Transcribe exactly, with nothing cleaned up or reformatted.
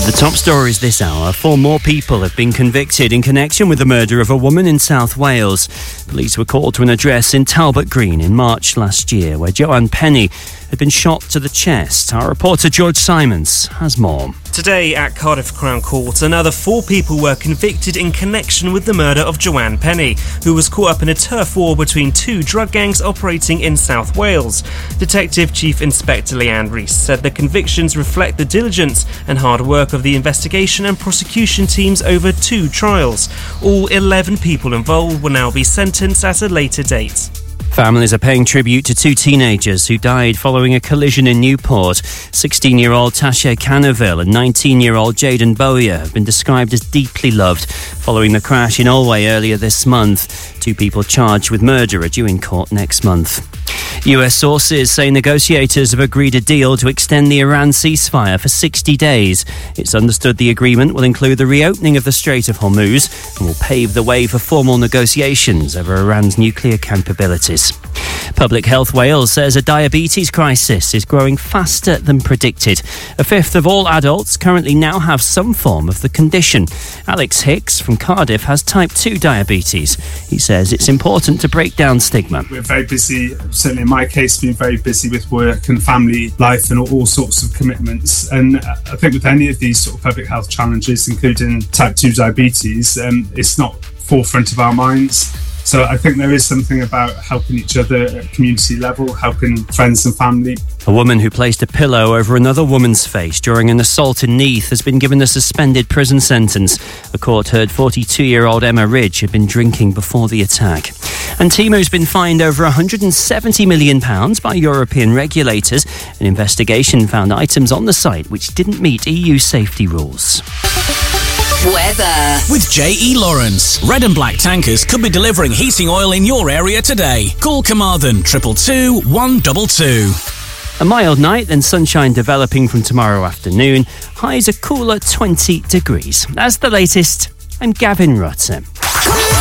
The top stories this hour. Four more people have been convicted in connection with the murder of a woman in South Wales. Police were called to an address in Talbot Green in March last year, where Joanne Penny had been shot to the chest. Our reporter George Simons has more. Today at Cardiff Crown Court, another four people were convicted in connection with the murder of Joanne Penny, who was caught up in a turf war between two drug gangs operating in South Wales. Detective Chief Inspector Leanne Rees said the convictions reflect the diligence and hard work of the investigation and prosecution teams over two trials. All eleven people involved will now be sentenced at a later date. Families are paying tribute to two teenagers who died following a collision in Newport. sixteen-year-old Tasha Canaville and nineteen-year-old Jaden Bowyer have been described as deeply loved following the crash in Olway earlier this month. Two people charged with murder are due in court next month. U S sources say negotiators have agreed a deal to extend the Iran ceasefire for sixty days. It's understood the agreement will include the reopening of the Strait of Hormuz and will pave the way for formal negotiations over Iran's nuclear capabilities. Public Health Wales says a diabetes crisis is growing faster than predicted. A fifth of all adults currently now have some form of the condition. Alex Hicks from Cardiff has type two diabetes. He says it's important to break down stigma. We're very busy, certainly in my case, being very busy with work and family life and all, all sorts of commitments. And I think with any of these sort of public health challenges, including type two diabetes, um, it's not forefront of our minds. So I think there is something about helping each other at community level, helping friends and family. A woman who placed a pillow over another woman's face during an assault in Neath has been given a suspended prison sentence. A court heard forty-two-year-old Emma Ridge had been drinking before the attack. And Temu's been fined over one hundred seventy million pounds by European regulators. An investigation found items on the site which didn't meet E U safety rules. Weather. With J E Lawrence. Red and black tankers could be delivering heating oil in your area today. Call Carmarthen triple two one two two. A mild night, then sunshine developing from tomorrow afternoon. Highs a cooler twenty degrees. That's the latest. I'm Gavin Rutter.